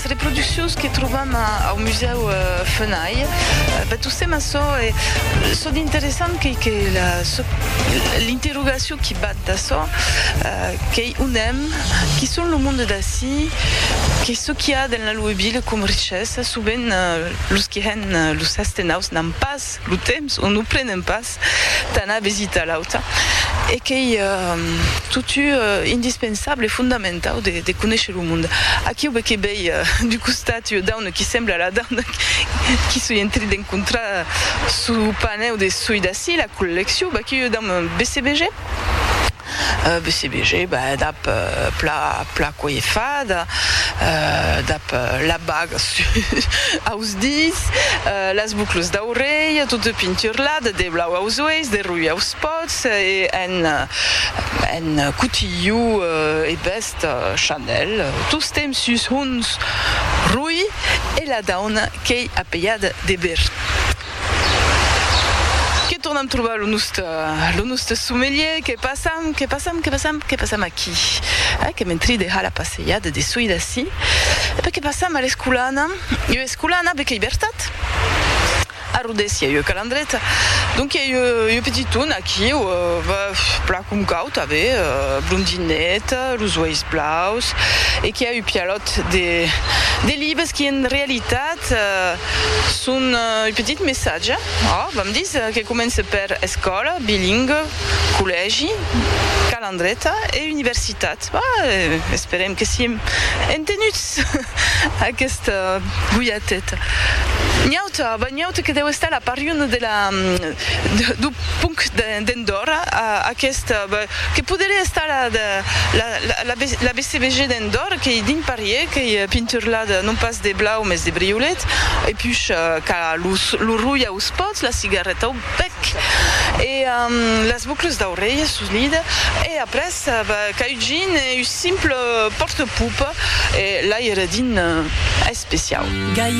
las reproduccions que trobam au Museu FENAI, tothom això són interessant que l'interrogació que bat d'això, que unem, qui són el món d'ací, que ce qu'il y a dans la ville comme richesse, souvent los que han los astenaus n'han pas le temps o no prenen pas d'anar a visitar l'autre et que tot indispensable e fonamental de conèixer el món. Aquí ho que veig du costat d'una qui sembla la dona qui s'hi entri d'encontrar su paneu de sui d'ací, la col·lecció, aquí d'un BCBG. BCBG, dap pla coiffada, dap la bague aus dits, les bucles d'orella, tota pinturlada, de blau aus ulls, de rui aus pots, i en cotillou e vest Chanel. Tots temps sus uns rui e la dona que ha peiada de verd. Tornem a trobar el nostre sommelier, que passam aquí, que m'entri deixar la passejada de sui d'ací, e que passam a l'escolana, i l'escolana beca llibertat. A Rodés hi ha calandreta, donc hi ha petit un aquí, pla com caut, blondineta, los ulls blaus, i que hi ha pialot de llibres que en realitat són un petit missatge, vam dir, que comença per escola, bilingue, col·legi, calandreta i universitat. Esperem que siguem entenuts aquesta buiateta. N'hi ha que deu estar la pariona du punc d'Andorra, que podria estar la BCBG d'Andorra, que hi din parier, que hi pinturlada non pas de blau, mais de briolet, et puis lo rui aus pots, la cigarreta au bec, et les bucles d'orella solida, et après, caïgin et un simple porte-poupe, et là, il y a din especial.